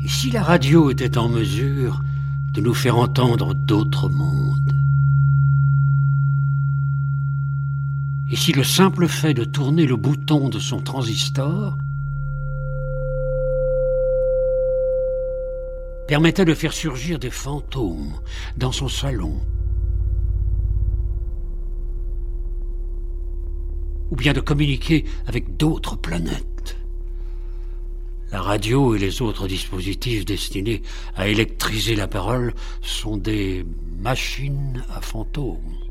Et si la radio était en mesure de nous faire entendre d'autres mondes? Et si le simple fait de tourner le bouton de son transistor permettait de faire surgir des fantômes dans son salon? Ou bien de communiquer avec d'autres planètes? La radio et les autres dispositifs destinés à électriser la parole sont des machines à fantômes.